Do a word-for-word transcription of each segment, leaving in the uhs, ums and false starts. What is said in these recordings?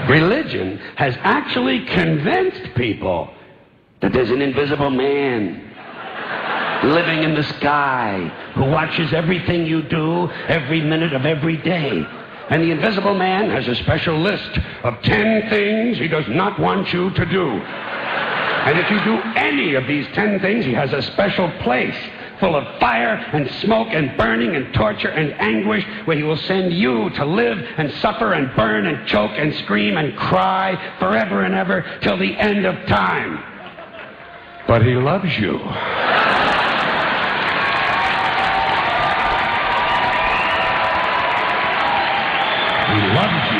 Religion has actually convinced people that there's an invisible man living in the sky who watches everything you do every minute of every day. And the invisible man has a special list of ten things he does not want you to do. And if you do any of these ten things, he has a special place full of fire and smoke and burning and torture and anguish where he will send you to live and suffer and burn and choke and scream and cry forever and ever till the end of time. But he loves you. He loves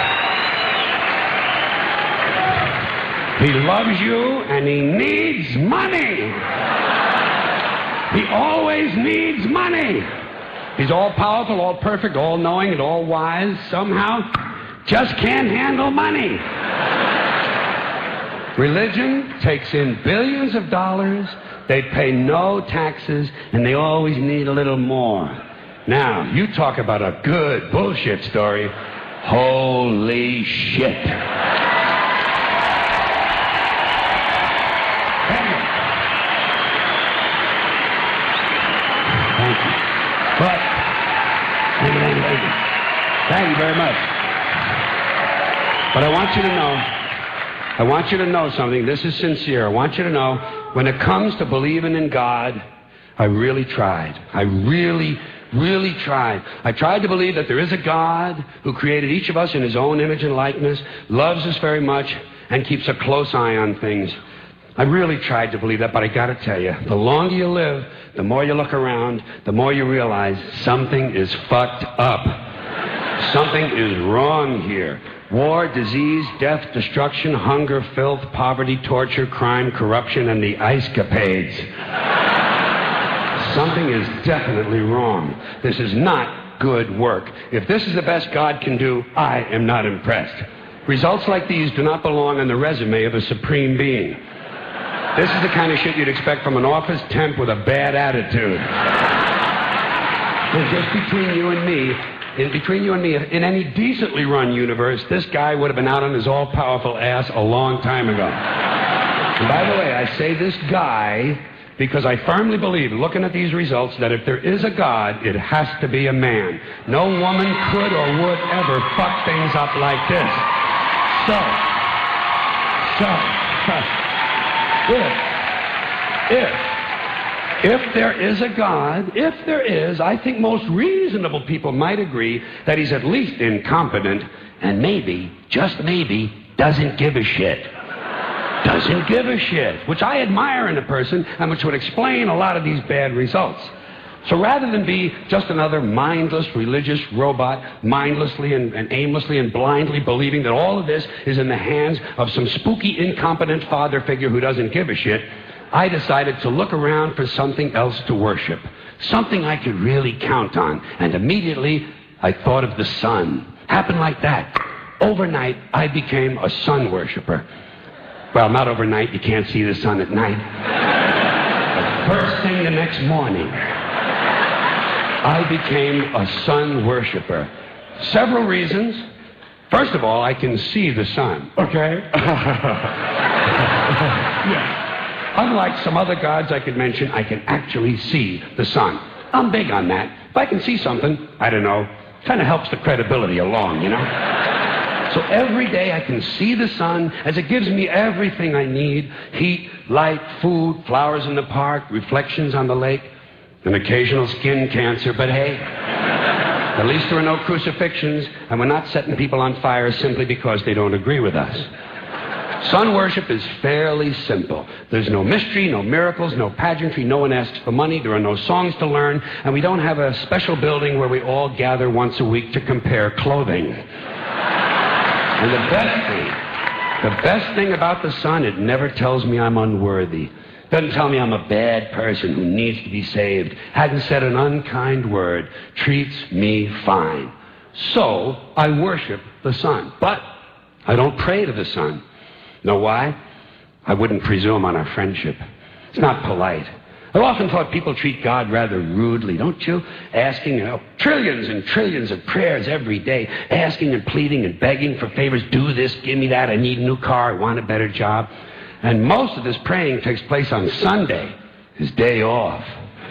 you. He loves you and he needs money. He always needs money. He's all powerful, all perfect, all knowing, and all wise. Somehow, just can't handle money. Religion takes in billions of dollars. They pay no taxes, and they always need a little more. Now, you talk about a good bullshit story. Holy shit. Thank you. But, thank you, thank you, thank you. Thank you very much. But I want you to know, I want you to know something. This is sincere. I want you to know, when it comes to believing in God, I really tried. I really Really tried. I tried to believe that there is a God who created each of us in his own image and likeness, loves us very much, and keeps a close eye on things. I really tried to believe that, but I gotta tell you, the longer you live, the more you look around, the more you realize something is fucked up. Something is wrong here. War, disease, death, destruction, hunger, filth, poverty, torture, crime, corruption, and the ice capades. Something is definitely wrong. This is not good work. If this is the best God can do, I am not impressed. Results like these do not belong on the resume of a supreme being. This is the kind of shit you'd expect from an office temp with a bad attitude. And just between you and me, in between you and me, in any decently run universe, this guy would have been out on his all-powerful ass a long time ago. And by the way, I say this guy because I firmly believe, looking at these results, that if there is a God, it has to be a man. No woman could or would ever fuck things up like this. So, so, if, if, if there is a God, if there is, I think most reasonable people might agree that he's at least incompetent and maybe, just maybe, doesn't give a shit. Doesn't give a shit, which I admire in a person and which would explain a lot of these bad results. So rather than be just another mindless religious robot, mindlessly and, and aimlessly and blindly believing that all of this is in the hands of some spooky, incompetent father figure who doesn't give a shit, I decided to look around for something else to worship, something I could really count on. And immediately, I thought of the sun. Happened like that. Overnight, I became a sun worshiper. Well, not overnight. You can't see the sun at night. But first thing the next morning, I became a sun worshiper. Several reasons. First of all, I can see the sun. Okay? Yeah. Unlike some other gods I could mention, I can actually see the sun. I'm big on that. If I can see something, I don't know, kind of helps the credibility along, you know? So every day I can see the sun as it gives me everything I need. Heat, light, food, flowers in the park, reflections on the lake, an occasional skin cancer. But hey, at least there are no crucifixions, and we're not setting people on fire simply because they don't agree with us. Sun worship is fairly simple. There's no mystery, no miracles, no pageantry. No one asks for money. There are no songs to learn. And we don't have a special building where we all gather once a week to compare clothing. And the best thing, the best thing about the sun, it never tells me I'm unworthy. Doesn't tell me I'm a bad person who needs to be saved. Hasn't said an unkind word. Treats me fine. So, I worship the sun. But I don't pray to the sun. Know why? I wouldn't presume on our friendship. It's not polite. I've often thought people treat God rather rudely, don't you? Asking, you know, trillions and trillions of prayers every day, asking and pleading and begging for favors. Do this, give me that, I need a new car, I want a better job. And most of this praying takes place on Sunday, his day off.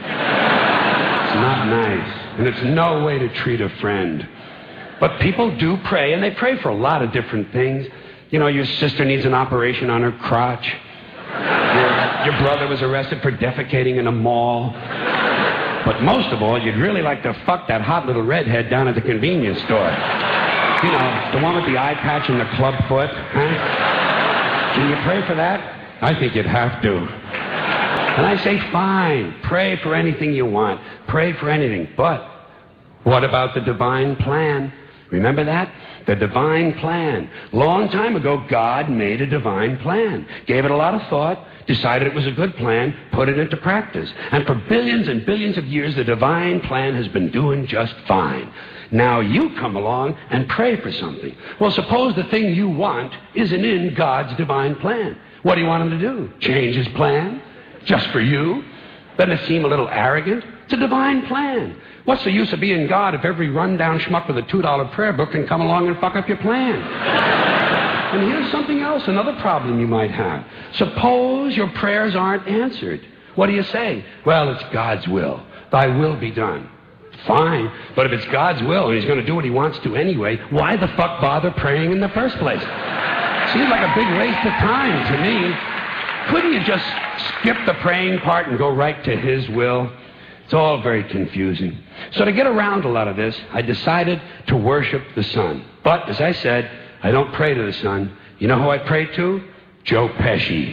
It's not nice, and it's no way to treat a friend. But people do pray, and they pray for a lot of different things. You know, your sister needs an operation on her crotch. Your, your brother was arrested for defecating in a mall. But most of all, you'd really like to fuck that hot little redhead down at the convenience store. You know, the one with the eye patch and the club foot, huh? Can you pray for that? I think you'd have to. And I say, fine, pray for anything you want. Pray for anything. But what about the divine plan? Remember that? The divine plan. Long time ago, God made a divine plan. Gave it a lot of thought, decided it was a good plan, put it into practice. And for billions and billions of years, the divine plan has been doing just fine. Now you come along and pray for something. Well, suppose the thing you want isn't in God's divine plan. What do you want him to do? Change his plan? Just for you? Doesn't it seem a little arrogant? It's a divine plan. What's the use of being God if every rundown schmuck with a two dollar prayer book can come along and fuck up your plan? And here's something else, another problem you might have. Suppose your prayers aren't answered. What do you say? Well, it's God's will. Thy will be done. Fine, but if it's God's will and he's going to do what he wants to anyway, why the fuck bother praying in the first place? Seems like a big waste of time to me. Couldn't you just skip the praying part and go right to his will? It's all very confusing. So to get around a lot of this, I decided to worship the sun. But, as I said, I don't pray to the sun. You know who I pray to? Joe Pesci.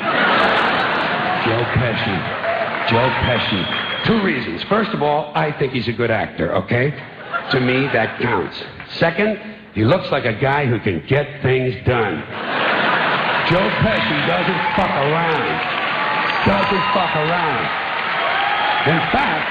Joe Pesci. Joe Pesci. Two reasons. First of all, I think he's a good actor, okay? To me, that counts. Second, he looks like a guy who can get things done. Joe Pesci doesn't fuck around. Doesn't fuck around. In fact,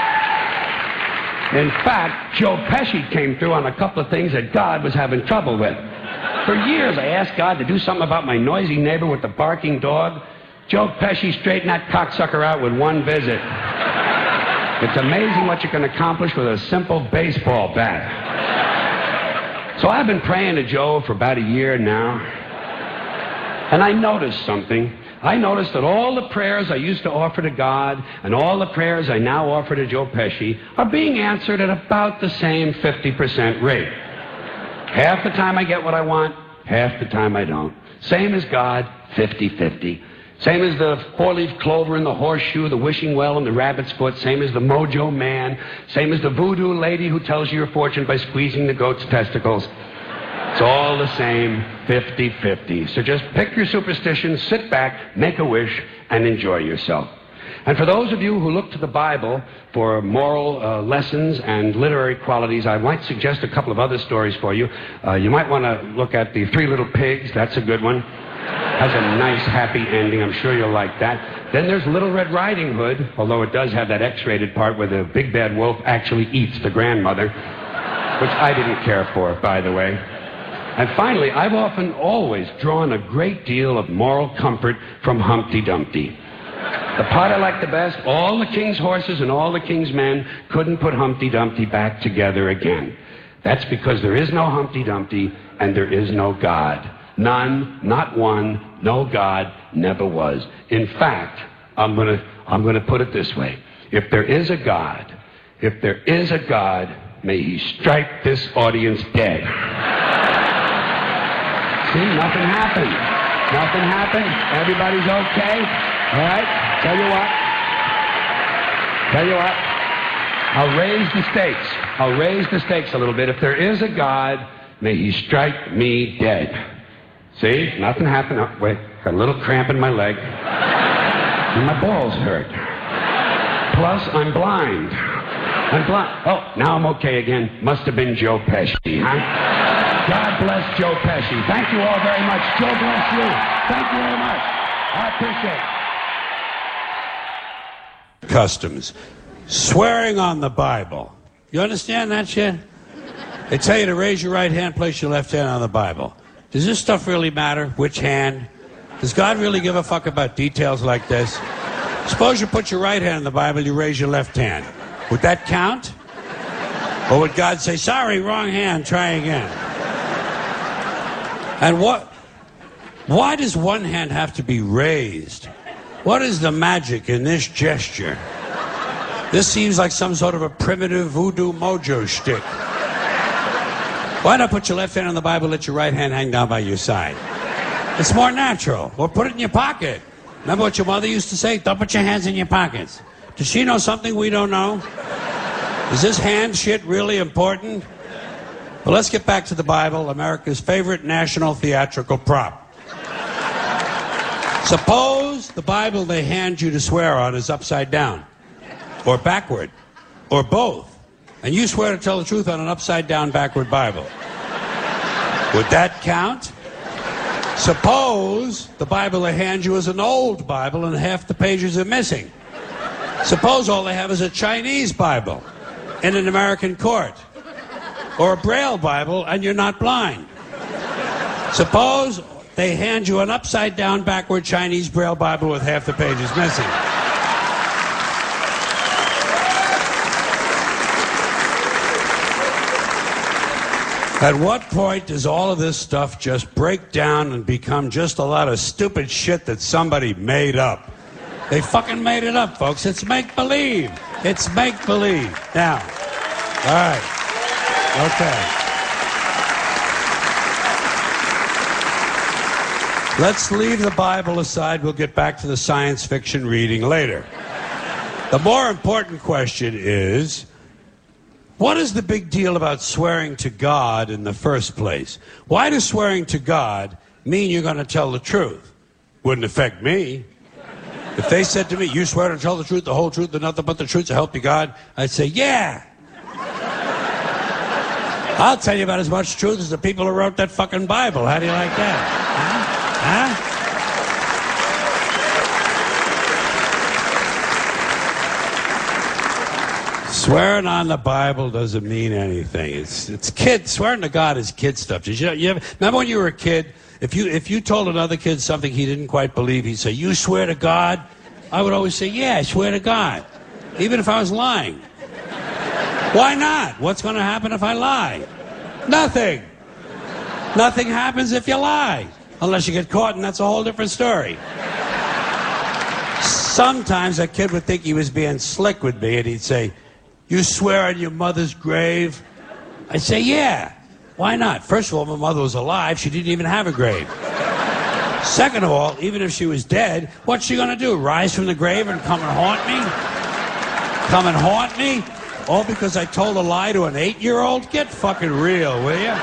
in fact, Joe Pesci came through on a couple of things that God was having trouble with. For years, I asked God to do something about my noisy neighbor with the barking dog. Joe Pesci straightened that cocksucker out with one visit. It's amazing what you can accomplish with a simple baseball bat. So I've been praying to Joe for about a year now, and I noticed something. I noticed that all the prayers I used to offer to God and all the prayers I now offer to Joe Pesci are being answered at about the same fifty percent rate. Half the time I get what I want, half the time I don't. Same as God, fifty-fifty. Same as the four-leaf clover and the horseshoe, the wishing well and the rabbit's foot. Same as the mojo man. Same as the voodoo lady who tells you your fortune by squeezing the goat's testicles. It's all the same, fifty-fifty. So just pick your superstitions, sit back, make a wish, and enjoy yourself. And for those of you who look to the Bible for moral uh, lessons and literary qualities, I might suggest a couple of other stories for you. Uh, you might want to look at The Three Little Pigs. That's a good one. Has a nice, happy ending. I'm sure you'll like that. Then there's Little Red Riding Hood, although it does have that X-rated part where the big bad wolf actually eats the grandmother, which I didn't care for, by the way. And finally, I've often always drawn a great deal of moral comfort from Humpty Dumpty. The part I like the best, all the king's horses and all the king's men couldn't put Humpty Dumpty back together again. That's because there is no Humpty Dumpty and there is no God. None, not one, no God, never was. In fact, I'm gonna, I'm gonna put it this way. If there is a God, if there is a God, may he strike this audience dead. See, nothing happened. Nothing happened. Everybody's okay. All right? Tell you what. Tell you what. I'll raise the stakes. I'll raise the stakes a little bit. If there is a God, may he strike me dead. See? Nothing happened. Oh, wait. Got a little cramp in my leg. And my balls hurt. Plus, I'm blind. I'm blind. Oh, now I'm okay again. Must have been Joe Pesci, huh? God bless Joe Pesci. Thank you all very much. Joe bless you. Thank you very much. I appreciate it. Customs. Swearing on the Bible. You understand that shit? They tell you to raise your right hand, place your left hand on the Bible. Does this stuff really matter? Which hand? Does God really give a fuck about details like this? Suppose you put your right hand in the Bible, you raise your left hand. Would that count? Or would God say, sorry, wrong hand, try again? And what? Why does one hand have to be raised? What is the magic in this gesture? This seems like some sort of a primitive voodoo mojo shtick. Why not put your left hand on the Bible, let your right hand hang down by your side? It's more natural. Or put it in your pocket. Remember what your mother used to say? Don't put your hands in your pockets. Does she know something we don't know? Is this hand shit really important? Well, let's get back to the Bible, America's favorite national theatrical prop. Suppose the Bible they hand you to swear on is upside down, or backward, or both, and you swear to tell the truth on an upside-down, backward Bible. Would that count? Suppose the Bible they hand you is an old Bible and half the pages are missing. Suppose all they have is a Chinese Bible in an American court, or a Braille Bible and you're not blind. Suppose they hand you an upside-down, backward Chinese Braille Bible with half the pages missing. At what point does all of this stuff just break down and become just a lot of stupid shit that somebody made up? They fucking made it up, folks. It's make-believe. It's make-believe. Now, all right. Okay. Let's leave the Bible aside. We'll get back to the science fiction reading later. The more important question is, what is the big deal about swearing to God in the first place? Why does swearing to God mean you're going to tell the truth? Wouldn't affect me. If they said to me, you swear to tell the truth, the whole truth, and nothing but the truth to help you God, I'd say, yeah. I'll tell you about as much truth as the people who wrote that fucking Bible. How do you like that? Huh? Huh? Swearing on the Bible doesn't mean anything. It's it's kid. Swearing to God is kid stuff. Did you, you ever, remember when you were a kid? If you if you told another kid something he didn't quite believe, he'd say, "You swear to God?" I would always say, "Yeah, I swear to God," even if I was lying. Why not? What's going to happen if I lie? Nothing. Nothing happens if you lie, unless you get caught, and that's a whole different story. Sometimes a kid would think he was being slick with me, and he'd say, "You swear on your mother's grave?" I'd say, "Yeah. Why not? First of all, my mother was alive. She didn't even have a grave. Second of all, even if she was dead, what's she going to do? Rise from the grave and come and haunt me? Come and haunt me? All because I told a lie to an eight-year-old? Get fucking real, will you?"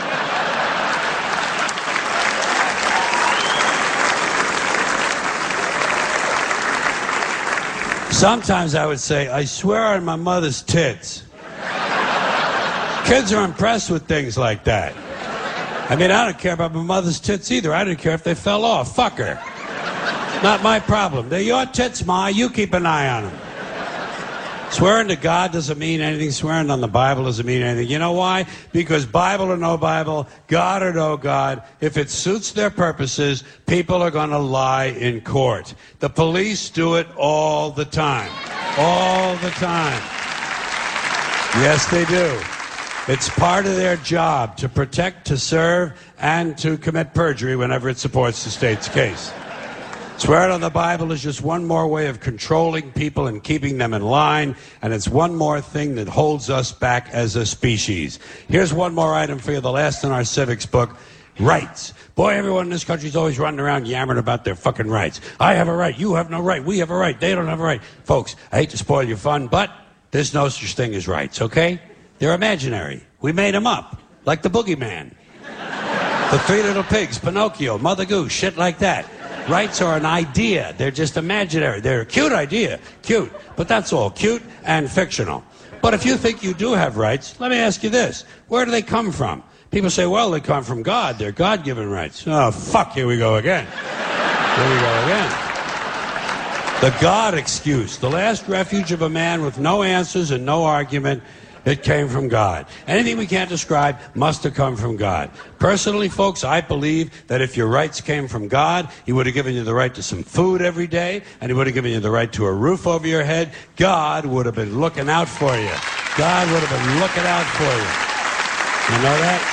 Sometimes I would say, "I swear on my mother's tits." Kids are impressed with things like that. I mean, I don't care about my mother's tits either. I didn't care if they fell off. Fuck her. Not my problem. They're your tits, Ma. You keep an eye on them. Swearing to God doesn't mean anything. Swearing on the Bible doesn't mean anything. You know why? Because Bible or no Bible, God or no God, if it suits their purposes, people are going to lie in court. The police do it all the time. All the time. Yes, they do. It's part of their job to protect, to serve, and to commit perjury whenever it supports the state's case. Swearing on the Bible is just one more way of controlling people and keeping them in line, and it's one more thing that holds us back as a species. Here's one more item for you, the last in our civics book, rights. Boy, everyone in this country is always running around yammering about their fucking rights. I have a right, you have no right, we have a right, they don't have a right. Folks, I hate to spoil your fun, but there's no such thing as rights, okay? They're imaginary. We made them up, like the Boogeyman, the Three Little Pigs, Pinocchio, Mother Goose, shit like that. Rights are an idea. They're just imaginary. They're a cute idea. Cute. But that's all. Cute and fictional. But if you think you do have rights, let me ask you this. Where do they come from? People say, well, they come from God. They're God-given rights. Oh, fuck, here we go again. Here we go again. The God excuse. The last refuge of a man with no answers and no argument. It came from God. Anything we can't describe must have come from God. Personally, folks, I believe that if your rights came from God, He would have given you the right to some food every day, and He would have given you the right to a roof over your head. God would have been looking out for you. God would have been looking out for you. You know that?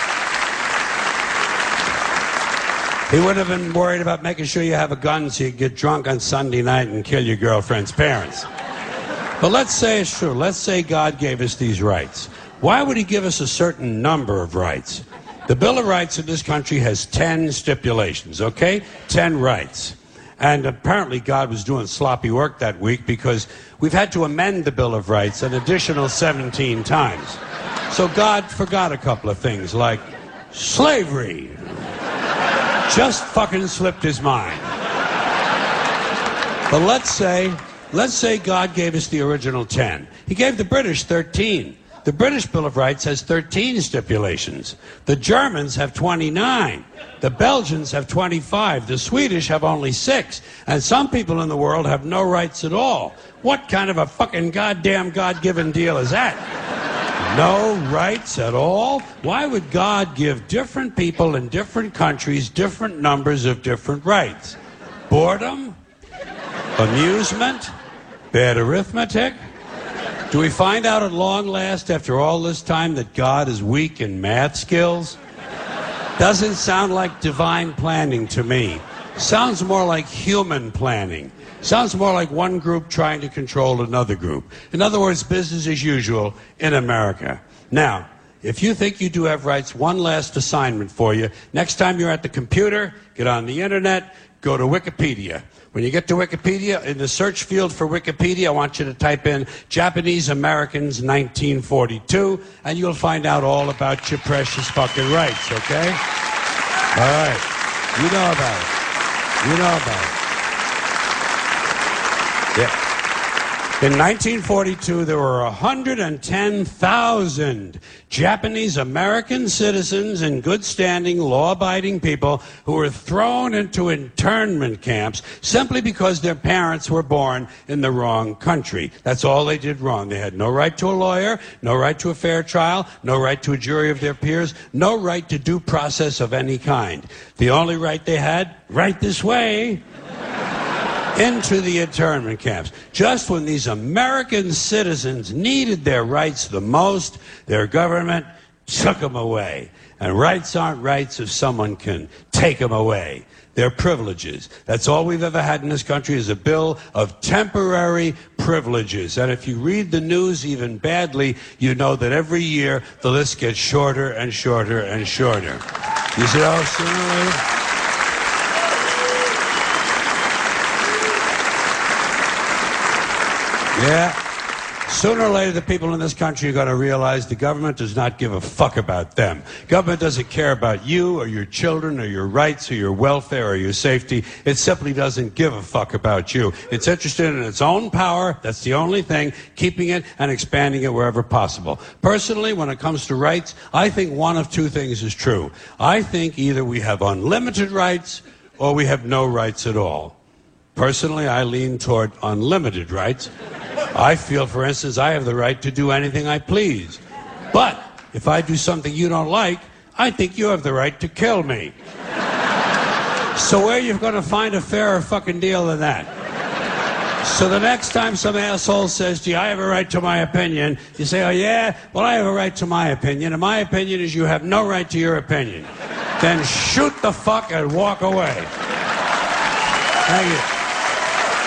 He would have been worried about making sure you have a gun so you get drunk on Sunday night and kill your girlfriend's parents. But let's say it's true. Let's say God gave us these rights. Why would He give us a certain number of rights? The Bill of Rights in this country has ten stipulations, okay? Ten rights. And apparently God was doing sloppy work that week because we've had to amend the Bill of Rights an additional seventeen times. So God forgot a couple of things like slavery. Just fucking slipped his mind. But let's say, let's say God gave us the original ten. He gave the British thirteen. The British Bill of Rights has thirteen stipulations. The Germans have twenty-nine. The Belgians have twenty-five. The Swedish have only six. And some people in the world have no rights at all. What kind of a fucking goddamn God-given deal is that? No rights at all? Why would God give different people in different countries different numbers of different rights? Boredom? Amusement? Bad arithmetic? Do we find out at long last, after all this time, that God is weak in math skills? Doesn't sound like divine planning to me. Sounds more like human planning. Sounds more like one group trying to control another group. In other words, business as usual in America. Now, if you think you do have rights, one last assignment for you. Next time you're at the computer, get on the internet, go to Wikipedia. When you get to Wikipedia, in the search field for Wikipedia, I want you to type in Japanese Americans nineteen forty-two, and you'll find out all about your precious fucking rights, okay? All right. You know about it. You know about it. Yeah. In nineteen forty-two, there were one hundred ten thousand Japanese American citizens in good standing, law-abiding people who were thrown into internment camps simply because their parents were born in the wrong country. That's all they did wrong. They had no right to a lawyer, no right to a fair trial, no right to a jury of their peers, no right to due process of any kind. The only right they had, right this way, into the internment camps. Just when these American citizens needed their rights the most, their government took them away. And rights aren't rights if someone can take them away. They're privileges. That's all we've ever had in this country is a bill of temporary privileges. And if you read the news even badly, you know that every year the list gets shorter and shorter and shorter. You see how sooner or later? Yeah. Sooner or later, the people in this country are going to realize the government does not give a fuck about them. Government doesn't care about you or your children or your rights or your welfare or your safety. It simply doesn't give a fuck about you. It's interested in its own power. That's the only thing, keeping it and expanding it wherever possible. Personally, when it comes to rights, I think one of two things is true. I think either we have unlimited rights or we have no rights at all. Personally, I lean toward unlimited rights. I feel, for instance, I have the right to do anything I please. But if I do something you don't like, I think you have the right to kill me. So where are you going to find a fairer fucking deal than that? So the next time some asshole says to you, I have a right to my opinion, you say, oh yeah? Well, I have a right to my opinion, and my opinion is you have no right to your opinion. Then shoot the fuck and walk away. Thank you.